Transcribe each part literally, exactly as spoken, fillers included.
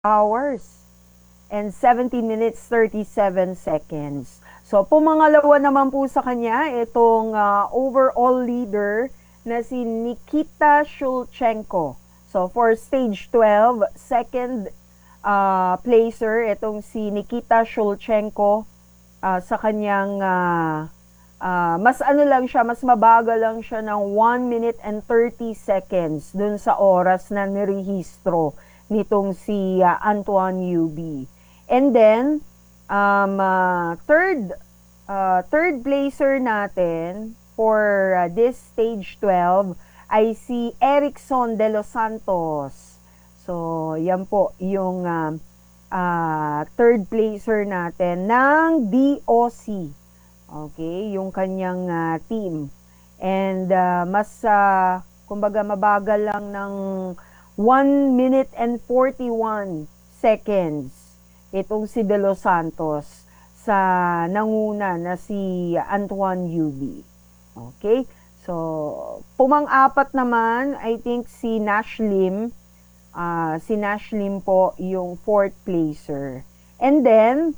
hours and seventeen minutes thirty-seven seconds. So, pumangalawa naman po sa kanya itong uh, overall leader na si Nikita Shulchenko. So, for stage twelve, second uh, placer itong si Nikita Shulchenko uh, sa kanyang uh, uh, mas ano lang siya, mas mabagal lang siya ng one minute and thirty seconds dun sa oras na nirehistro nitong si uh, Antoine Yubi. And then, um, uh, third, uh, third placer natin for uh, this stage twelve ay si Erickson de los Santos. So, yan po yung uh, uh, third placer natin ng D O C. Okay, yung kanyang uh, team. And uh, mas, uh, kumbaga, mabagal lang ng one minute and forty-one seconds itong si De Los Santos sa nanguna na si Antoine Yubi. Okay? So, pumang-apat naman, I think si Nash Lim. Uh, si Nash Lim po yung fourth placer. And then,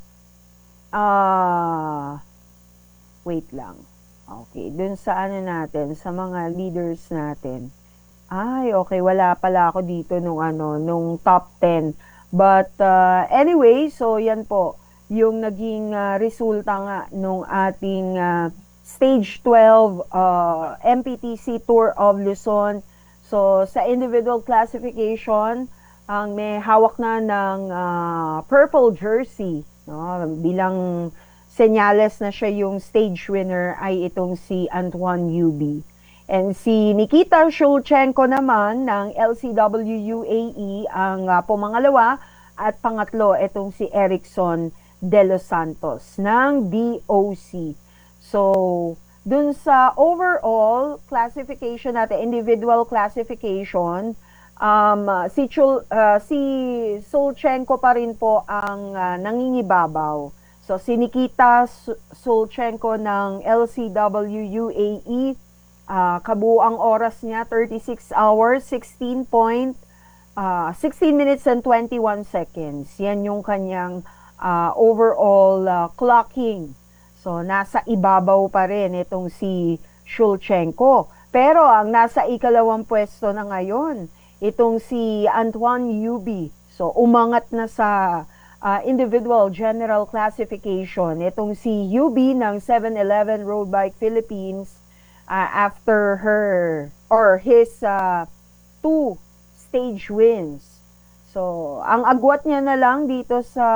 uh, wait lang. Okay, dun sa ano natin, sa mga leaders natin. Ay, okay, wala pala ako dito nung ano, nung top ten. But uh, anyway, so yan po yung naging uh, resulta nga nung ating uh, stage twelve uh, M P T C Tour of Luzon. So sa individual classification, ang may hawak na ng uh, purple jersey, no, bilang senyales na siya yung stage winner ay itong si Antoine Yubi. And si Nikita Shulchenko naman ng L C W U A E ang uh, pumangalawa at pangatlo itong si Erickson de los Santos ng D O C. So, dun sa overall classification natin, individual classification, um, si, Chul, uh, si Shulchenko pa rin po ang uh, nangingibabaw. So, si Nikita Shulchenko ng L C W U A E, Uh, kabuang oras niya, thirty-six hours, sixteen point, uh, sixteen minutes and twenty-one seconds. Yan yung kanyang uh, overall uh, clocking. So, nasa ibabaw pa rin itong si Shulchenko. Pero, ang nasa ikalawang pwesto na ngayon, itong si Antoine Yubi. So, umangat na sa uh, individual general classification. Itong si Yubi ng seven eleven Road Bike Philippines, Uh, after her or his uh, two stage wins. So, ang agwat niya na lang dito sa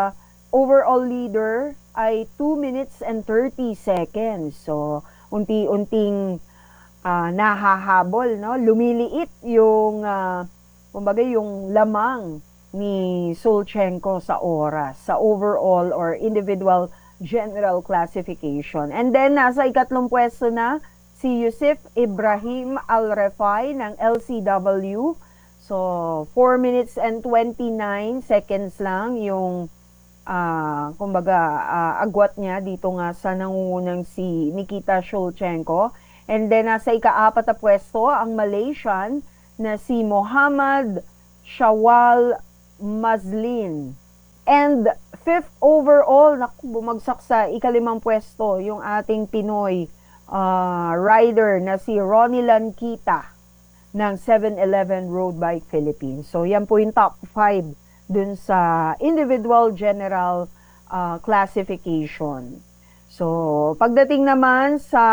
overall leader ay two minutes and thirty seconds. So, unti-unting uh, nahahabol, no? Lumiliit yung uh, kumbaga yung lamang ni Shulchenko sa oras, sa overall or individual general classification. And then, nasa ikatlong pwesto na si Yusuf Ibrahim Al-Refai ng L C W. So, four minutes and twenty-nine seconds lang yung uh, kumbaga uh, agwat niya dito nga sa nangungunang si Nikita Shulchenko. And then, nasa ikaapat na pwesto, ang Malaysian na si Muhammad Shawal Mazlin. And fifth overall, naku, bumagsak sa ikalimang pwesto yung ating Pinoy Uh, rider na si Ronnie Lankita ng seven eleven Road Bike Philippines. So, yan po yung top five dun sa individual general uh, classification. So, pagdating naman sa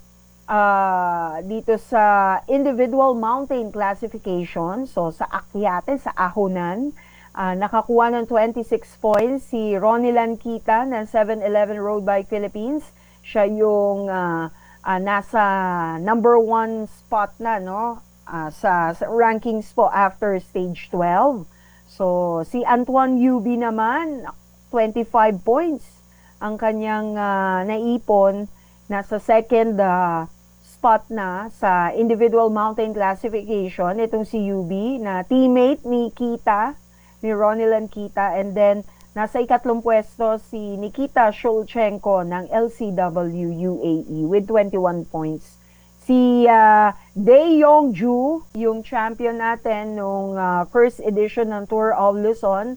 uh, dito sa individual mountain classification, so sa akyate, sa ahonan, uh, nakakuha ng twenty-six points si Ronnie Lankita ng seven eleven Road Bike Philippines. Siya yung uh, uh, nasa number one spot na, no? Uh, sa, sa rankings po after stage twelve. So, si Antoine Yubi naman, twenty-five points ang kanyang uh, naipon. Nasa second uh, spot na sa individual mountain classification. Itong si Yubi na teammate ni Kita, ni Ronnie Lankita. And then, nasa ikatlong pwesto si Nikita Shulchenko ng L C W U A E with twenty-one points. Si uh, Dae Yong-ju, yung champion natin nung uh, first edition ng Tour of Luzon,